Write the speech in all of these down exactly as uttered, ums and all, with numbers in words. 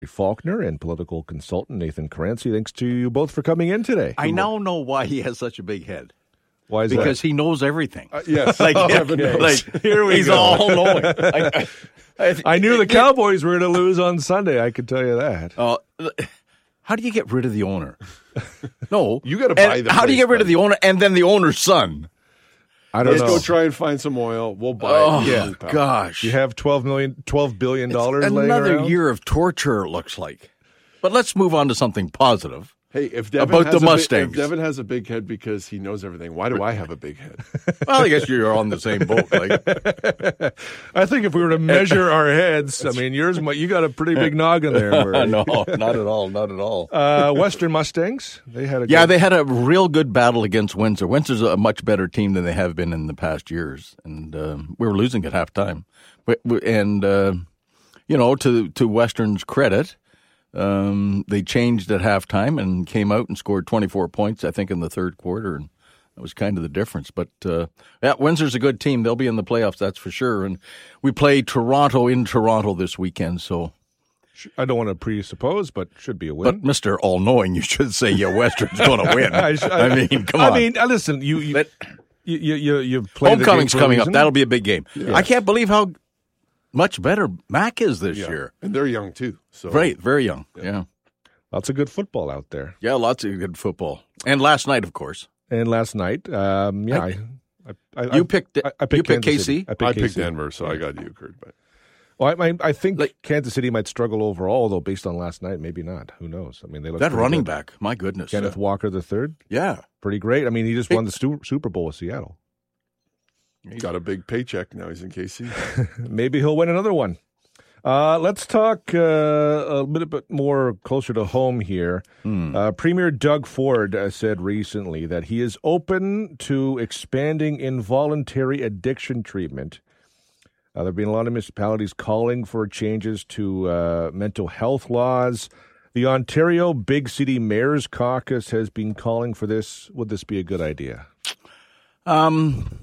Faulkner and political consultant Nathan Caranci. Thanks to you both for coming in today. I now know why he has such a big head. Why is because that? he knows everything. Uh, yes. like, okay. like Here we he's go. all knowing. I, I, I knew the Cowboys were going to lose on Sunday. I could tell you that. Uh, how do you get rid of the owner? No. You got to buy and the How do you place, get rid of the owner and then the owner's son? I don't Let's know. go try and find some oil. We'll buy Oh, it. Yeah. gosh. You have twelve million, twelve billion dollars It's laying another around? year of torture, it looks like. But let's move on to something positive. Hey, if Devin About has the a Mustangs. Big, if Devin has a big head because he knows everything, why do I have a big head? Well, I guess you're on the same boat. Like, I think if we were to measure our heads, I mean, yours, you got a pretty big noggin there. Murray. no, not at all, not at all. Uh, Western Mustangs, they had a Yeah, good, they had a real good battle against Windsor. Windsor's a much better team than they have been in the past years, and uh, we were losing at halftime. But, and uh, you know, to to Western's credit, um, they changed at halftime and came out and scored twenty-four points, I think, in the third quarter, and that was kind of the difference. But uh, yeah, Windsor's a good team; they'll be in the playoffs, that's for sure. And we play Toronto in Toronto this weekend, so. I don't want to presuppose, but should be a win. But Mister All-Knowing, you should say, yeah, Western's going to win. I, I, I mean, come on. I mean, uh, listen, you you But you you, you, you play Homecoming's the game for a coming up. reason. That'll be a big game. Yeah. I can't believe how much better Mac is this Yeah. year. And they're young, too. So Right, very young. Yeah. Yeah. Lots of good football out there. Yeah, lots of good football. And last night, of course. And last night, um, yeah, I, I, I, You picked I, I picked you picked Kansas K C? City. I picked, I picked K C. Denver, so I got you, Kurt. But Well, I, I, I think Like- Kansas City might struggle overall, though, based on last night. Maybe not. Who knows? I mean, they look That pretty running good. back, my goodness. Kenneth Uh, Walker the third, yeah. pretty great. I mean, he just won the Stu- Super Bowl with Seattle. he got a big paycheck. Now he's in K C. Maybe he'll win another one. Uh, let's talk uh, a little bit more closer to home here. Hmm. Uh, Premier Doug Ford uh, said recently that he is open to expanding involuntary addiction treatment. Uh, there have been a lot of municipalities calling for changes to uh, mental health laws. The Ontario Big City Mayors Caucus has been calling for this. Would this be a good idea? Um,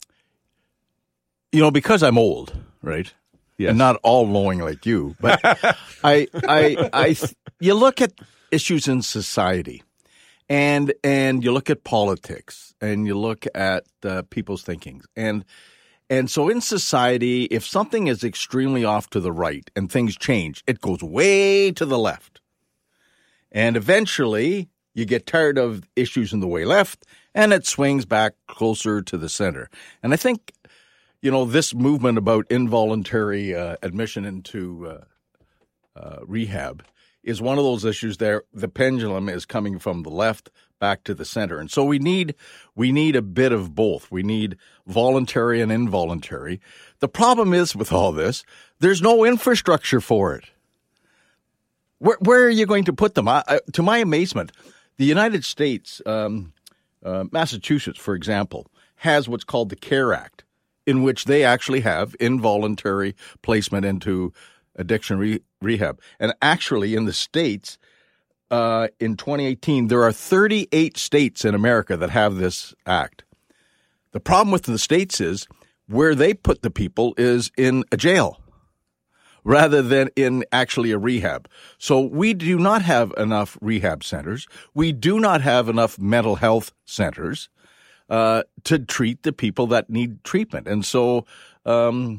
you know, because I'm old, right? Yes. And not all knowing like you, but I, I, I, you look at issues in society, and and you look at politics, and you look at uh, people's thinking, and and so in society, if something is extremely off to the right and things change, it goes way to the left, and eventually you get tired of issues in the way left, and it swings back closer to the center, and I think. You know, this movement about involuntary uh, admission into uh, uh, rehab is one of those issues there. The pendulum is coming from the left back to the center. And so we need we need a bit of both. We need voluntary and involuntary. The problem is with all this, there's no infrastructure for it. Where, where are you going to put them? I, I, to my amazement, the United States, um, uh, Massachusetts, for example, has what's called the CARE Act, in which they actually have involuntary placement into addiction re- rehab. And actually, in the States, uh, in twenty eighteen, there are thirty-eight states in America that have this act. The problem with the states is where they put the people is in a jail rather than in actually a rehab. So we do not have enough rehab centers. We do not have enough mental health centers. Uh, to treat the people that need treatment. And so um,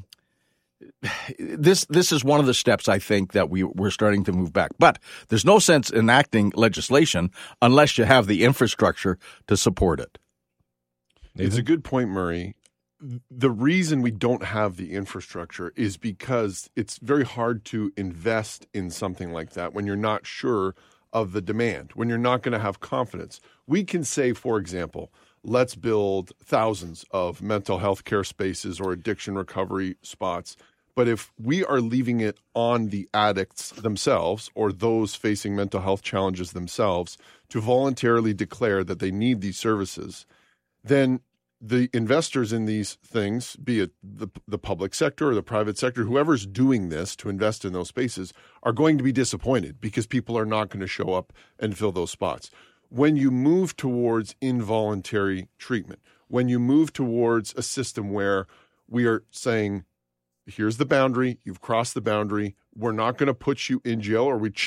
this this is one of the steps I think that we, we're starting to move back. But there's no sense in enacting legislation unless you have the infrastructure to support it. It's a good point, Murray. The reason we don't have the infrastructure is because it's very hard to invest in something like that when you're not sure of the demand, when you're not going to have confidence. We can say, for example, let's build thousands of mental health care spaces or addiction recovery spots. But if we are leaving it on the addicts themselves or those facing mental health challenges themselves to voluntarily declare that they need these services, then the investors in these things, be it the, the public sector or the private sector, whoever's doing this to invest in those spaces, are going to be disappointed because people are not going to show up and fill those spots. When you move towards involuntary treatment, when you move towards a system where we are saying, here's the boundary, you've crossed the boundary, we're not going to put you in jail, or we